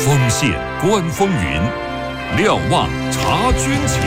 锋线观风云，瞭望察军情。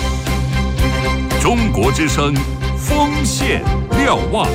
中国之声，锋线瞭望。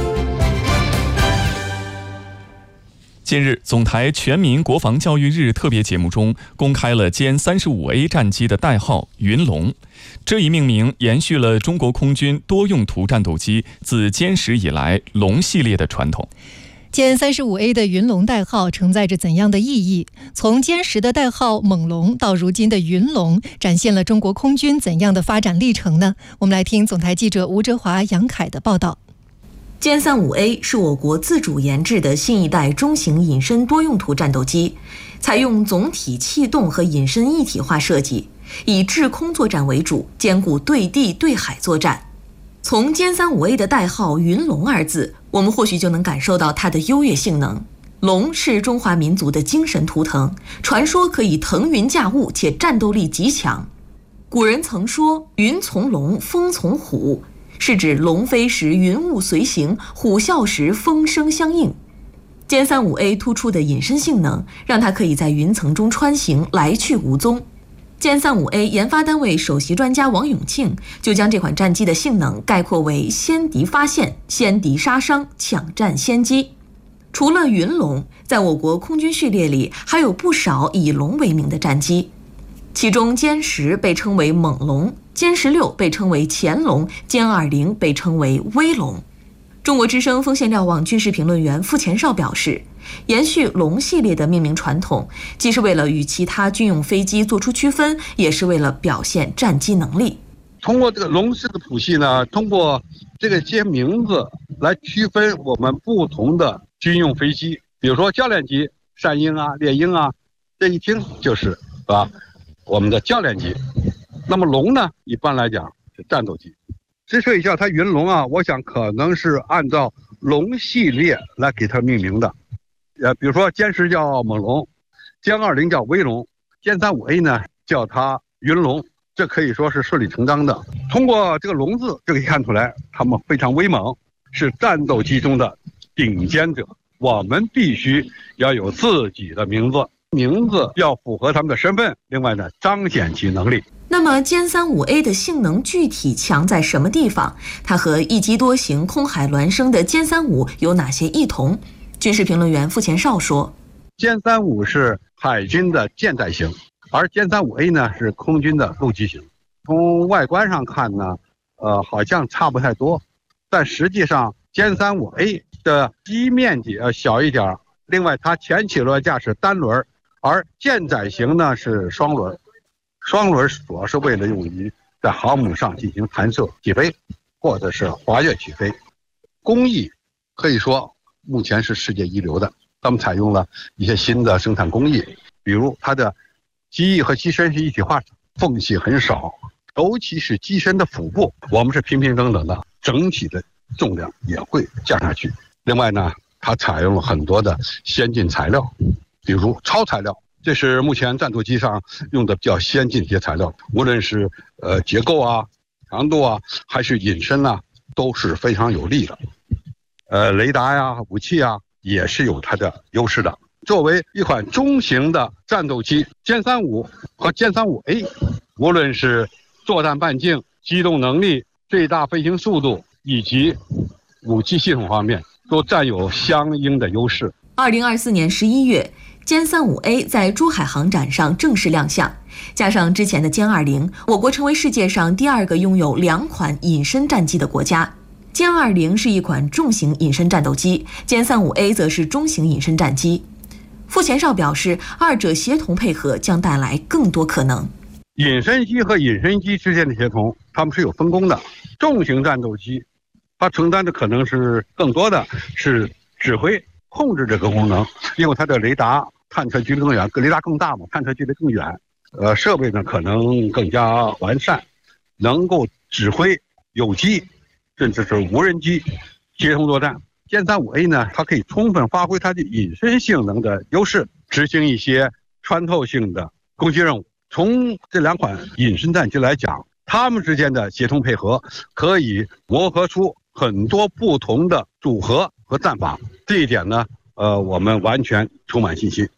近日，总台全民国防教育日特别节目中公开了歼35A 战机的代号“云龙”。这一命名延续了中国空军多用途战斗机自歼十以来龙系列的传统。 歼35A 的云龙代号承载着怎样的意义？从歼十的代号猛龙到如今的云龙，展现了中国空军怎样的发展历程呢？我们来听总台记者吴哲华、杨凯的报道。 歼35A 是我国自主研制的新一代中型隐身多用途战斗机，采用总体气动和隐身一体化设计，以制空作战为主，兼顾对地对海作战。从歼35A 的代号“云龙”二字，我们或许就能感受到它的优越性能。龙是中华民族的精神图腾，传说可以腾云驾雾，且战斗力极强。古人曾说“云从龙，风从虎”，是指龙飞时云雾随行，虎啸时风声相应。歼35A 突出的隐身性能，让它可以在云层中穿行，来去无踪。歼35A 研发单位首席专家王永庆就将这款战机的性能概括为先敌发现、先敌杀伤、抢占先机。除了云龙，在我国空军序列里还有不少以龙为名的战机，其中歼十被称为猛龙，歼16被称为潜龙，歼20被称为威龙。中国之声锋线瞭望军事评论员傅前绍表示，延续龙系列的命名传统，既是为了与其他军用飞机做出区分，也是为了表现战机能力。 通过这个龙式的谱系呢，通过这个些名字来区分我们不同的军用飞机，比如说教练机山鹰啊、猎鹰啊，这一听就是我们的教练机。那么龙呢，一般来讲是战斗机。之所以叫它云龙啊，我想可能是按照龙系列来给它命名的。比如说歼十叫猛龙，歼20叫威龙，歼35A 呢叫它云龙，这可以说是顺理成章的。通过这个龙字就可以看出来，他们非常威猛，是战斗机中的顶尖者。我们必须要有自己的名字，名字要符合他们的身份，另外呢彰显其能力。 那么歼35A 的性能具体强在什么地方？它和一机多型空海孪生的歼35有哪些异同？军事评论员傅前绍说， 歼35是海军的舰载型，而歼35A 呢是空军的陆基型。从外观上看呢，好像差不太多，但实际上歼35A 的机面积小一点，另外它前起落架是单轮，而舰载型呢是双轮。双轮主要是为了用于在航母上进行弹射起飞，或者是滑跃起飞。工艺可以说目前是世界一流的，他们采用了一些新的生产工艺，比如它的机翼和机身是一体化，缝隙很少，尤其是机身的腹部，我们是平平等等的，整体的重量也会降下去。另外呢，它采用了很多的先进材料，比如超材料，这是目前战斗机上用的比较先进的一些材料，无论是结构啊、强度啊，还是隐身啊，都是非常有利的。雷达呀、武器啊，也是有它的优势的。作为一款中型的战斗机，歼35和歼35A，无论是作战半径、机动能力、最大飞行速度以及武器系统方面，都占有相应的优势。 2024年11月。歼35A 在珠海航展上正式亮相，加上之前的歼20，我国成为世界上第二个拥有2款隐身战机的国家。歼20是一款重型隐身战斗机，歼35A 则是中型隐身战机。傅前绍表示，二者协同配合将带来更多可能。 隐身机和隐身机之间的协同，它们是有分工的。重型战斗机，它承担的可能是更多的是指挥控制这个功能，因为它的雷达探测距离更远，雷达更大嘛，探测距离更远，设备呢可能更加完善，能够指挥有机甚至是无人机协同作战。歼35A 呢，它可以充分发挥它的隐身性能的优势，执行一些穿透性的攻击任务。从这2款隐身战机来讲，它们之间的协同配合可以磨合出很多不同的组合和战法，这一点呢，我们完全充满信心。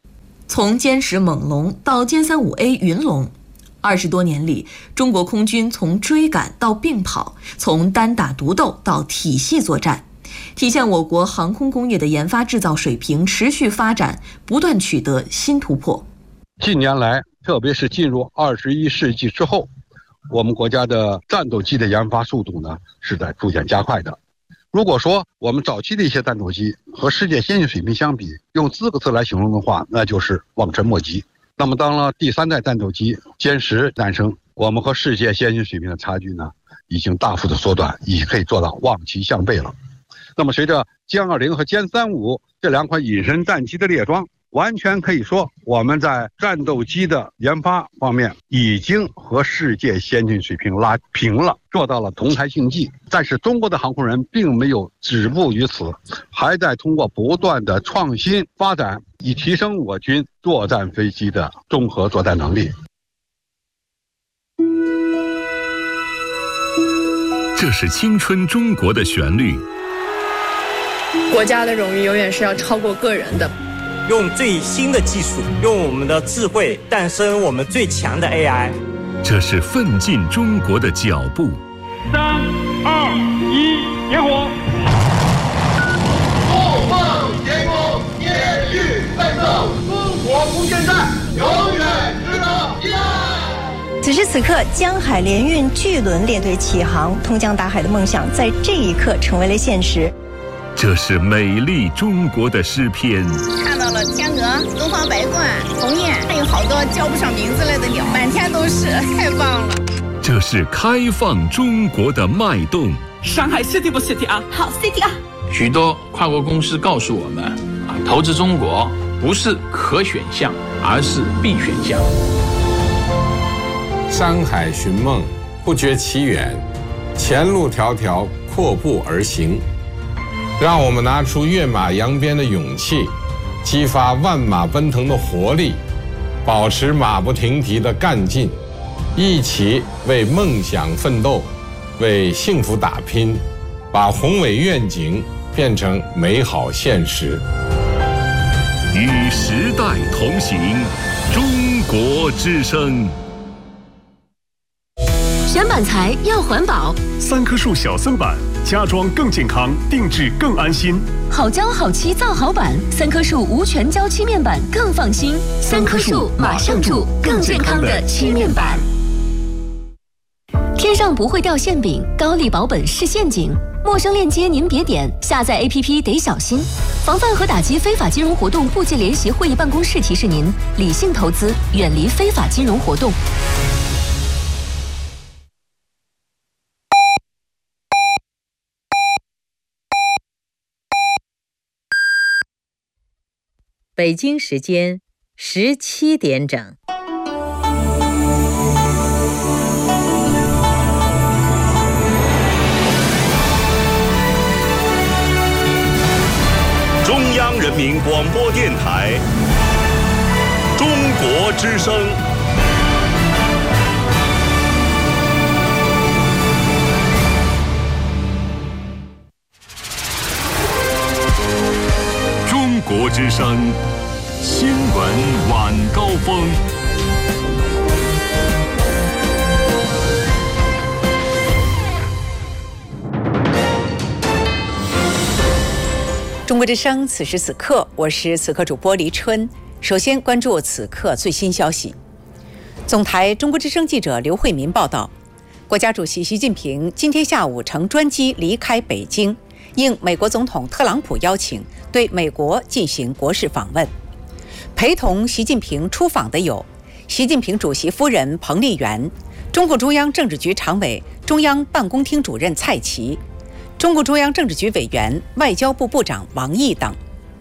从歼10猛龙到歼35A 云龙，20多年里，中国空军从追赶到并跑，从单打独斗到体系作战，体现我国航空工业的研发制造水平持续发展，不断取得新突破。 近年来，特别是进入21世纪之后，我们国家的战斗机的研发速度呢是在逐渐加快的。如果说我们早期的一些战斗机和世界先进水平相比，用4个字来形容的话，那就是望尘莫及。那么当了第3代战斗机歼10诞生，我们和世界先进水平的差距呢已经大幅的缩短，已经可以做到望其项背了。那么随着歼20和歼35这2款隐身战机的列装，完全可以说我们在战斗机的研发方面已经和世界先进水平拉平了，做到了同台竞技。但是中国的航空人并没有止步于此，还在通过不断的创新发展，以提升我军作战飞机的综合作战能力。 这是青春中国的旋律。 国家的荣誉永远是要超过个人的。 用最新的技术，用我们的智慧诞生我们最强的 AI。 这是奋进中国的脚步。 3、2、1，点火！ 怒放天空，延续奋斗，中国空间站永远值得依赖。 此时此刻，江海联运巨轮列队起航，通江达海的梦想在这一刻成为了现实。 这是美丽中国的诗篇。 看到了天鹅、东方白鹳、鸿雁，还有好多叫不上名字来的鸟，满天都是，太棒了。 这是开放中国的脉动。 上海 City 不 City 啊？ 好 City 啊！ 许多跨国公司告诉我们，投资中国不是可选项，而是必选项。 山海寻梦，不觉其远，前路迢迢，阔步而行。让我们拿出跃马扬鞭的勇气，激发万马奔腾的活力，保持马不停蹄的干劲，一起为梦想奋斗，为幸福打拼，把宏伟愿景变成美好现实。 与时代同行，中国之声。 选板材要环保 ，3棵树小森板，家装更健康，定制更安心。 好胶好漆造好板，3棵树无全胶漆面板更放心。3棵树马上住更健康的漆面板。天上不会掉馅饼，高丽保本是陷阱。陌生链接您别点，下载 APP 得小心。防范和打击非法金融活动部际联席会议办公室提示您：理性投资，远离非法金融活动。 北京时间17点整。 中央人民广播电台，中国之声。中国之声新闻晚高峰。 中国之声，此时此刻，我是此刻主播黎春。首先关注此刻最新消息。总台中国之声记者刘慧民报道，国家主席习近平今天下午乘专机离开北京，应美国总统特朗普邀请，对美国进行国事访问。陪同习近平出访的有习近平主席夫人彭丽媛、中共中央政治局常委、中央办公厅主任蔡奇、中共中央政治局委员、外交部部长王毅等。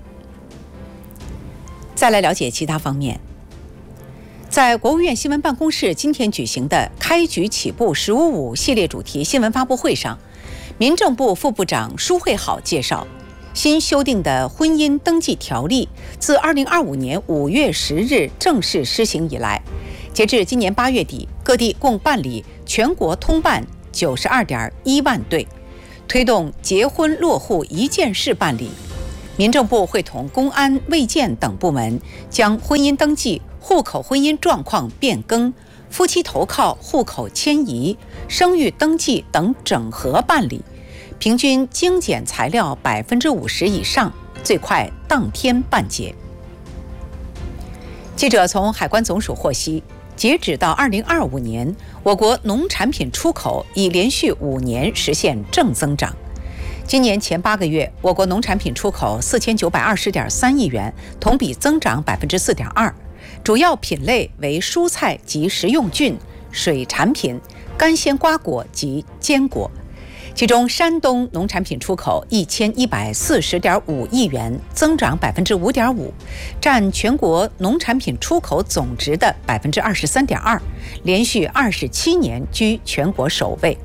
再来了解其他方面。在国务院新闻办公室今天举行的开局起步“15+5”系列主题新闻发布会上，民政部副部长舒慧好介绍，新修订的婚姻登记条例自2025年5月10日正式施行以来，截至今年8月底，各地共办理全国通办92.1万对，推动结婚落户一件事办理， 民政部会同公安、卫健等部门将婚姻登记、户口婚姻状况变更、夫妻投靠、户口迁移、生育登记等整合办理，平均精简材料50%以上，最快当天办结。记者从海关总署获悉，截止到2025年，我国农产品出口已连续5年实现正增长。今年前8个月，我国农产品出口4920.3亿元，同比增长4.2%，主要品类为蔬菜及食用菌、水产品、干鲜瓜果及坚果。其中，山东农产品出口1140.5亿元，增长5.5%，占全国农产品出口总值的23.2%，连续27年居全国首位。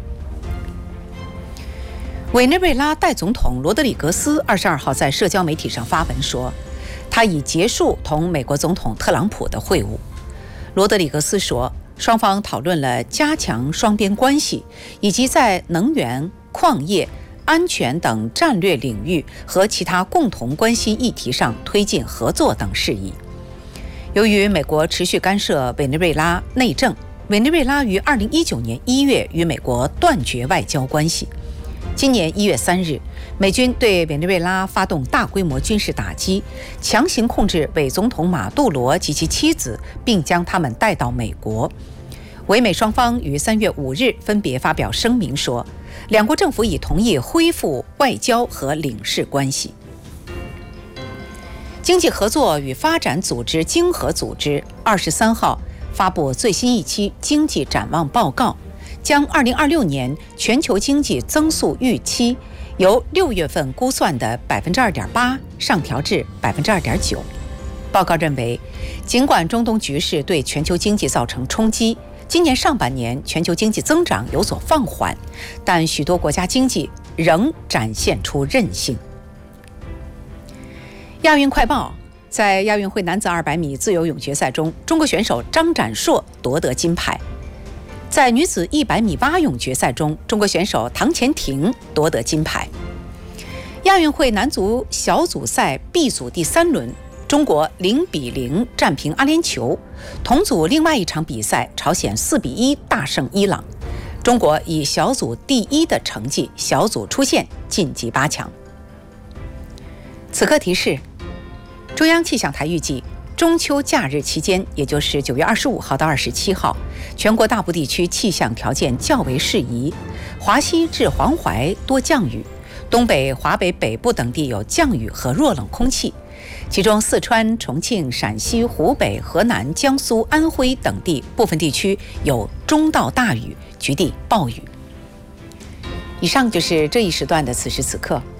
委内瑞拉代总统罗德里格斯22号在社交媒体上发文说，他已结束同美国总统特朗普的会晤。罗德里格斯说，双方讨论了加强双边关系，以及在能源、矿业、安全等战略领域和其他共同关心议题上推进合作等事宜。由于美国持续干涉委内瑞拉内政，委内瑞拉于2019年1月与美国断绝外交关系。今年1月3日，美军对委内瑞拉发动大规模军事打击，强行控制伪总统马杜罗及其妻子，并将他们带到美国。委美双方于3月5日分别发表声明说，两国政府已同意恢复外交和领事关系。经济合作与发展组织经合组织23号发布最新一期经济展望报告，将2026年全球经济增速预期由6月份估算的2.8%上调至2.9%。报告认为，尽管中东局势对全球经济造成冲击，今年上半年全球经济增长有所放缓，但许多国家经济仍展现出韧性。亚运快报，在亚运会男子200米自由泳决赛中，中国选手张展硕夺得金牌。在女子100米蛙泳决赛中，中国选手唐钱婷夺得金牌。亚运会男足小组赛 B 组第3轮，中国0-0战平阿联酋。同组另外一场比赛，朝鲜4-1大胜伊朗。中国以小组第1的成绩小组出线，晋级8强。此刻提示：中央气象台预计，中秋假日期间，也就是9月25号到27号，全国大部地区气象条件较为适宜，华西至黄淮多降雨，东北、华北北部等地有降雨和弱冷空气，其中四川、重庆、陕西、湖北、河南、江苏、安徽等地部分地区有中到大雨，局地暴雨。以上就是这一时段的此时此刻。